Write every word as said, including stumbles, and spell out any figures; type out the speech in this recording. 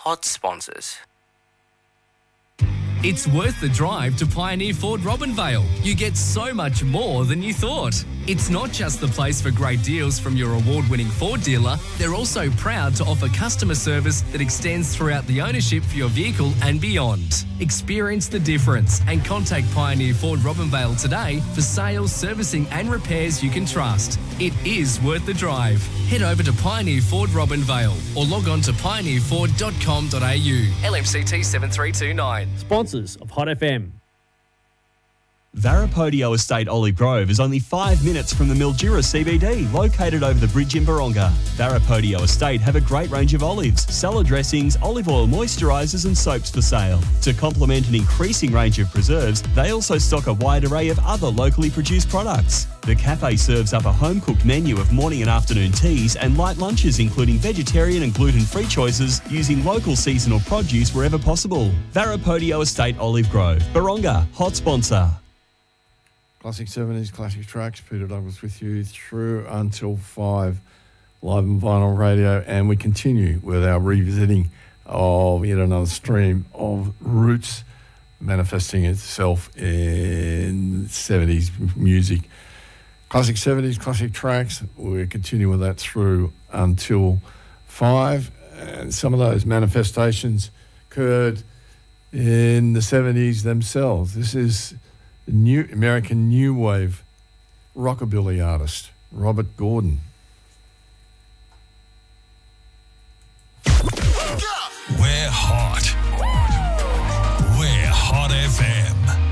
hot sponsors. It's worth the drive to Pioneer Ford Robinvale. You get so much more than you thought. It's not just the place for great deals from your award-winning Ford dealer. They're also proud to offer customer service that extends throughout the ownership for your vehicle and beyond. Experience the difference and contact Pioneer Ford Robinvale today for sales, servicing and repairs you can trust. It is worth the drive. Head over to Pioneer Ford Robinvale or log on to pioneer ford dot com dot a u. L M C T seven three two nine. Sponsors of Hot F M. Varapodio Estate Olive Grove is only five minutes from the Mildura C B D, located over the bridge in Baronga. Varapodio Estate have a great range of olives, salad dressings, olive oil moisturisers and soaps for sale. To complement an increasing range of preserves, they also stock a wide array of other locally produced products. The cafe serves up a home-cooked menu of morning and afternoon teas and light lunches including vegetarian and gluten-free choices using local seasonal produce wherever possible. Varapodio Estate Olive Grove, Baronga, hot sponsor. Classic seventies, classic tracks. Peter Douglas with you through until five, live on vinyl radio. And we continue with our revisiting of yet another stream of roots manifesting itself in seventies music. Classic seventies, classic tracks. We continue with that through until five. And some of those manifestations occurred in the seventies themselves. This is new American new wave rockabilly artist Robert Gordon. We're hot. We're Hot F M.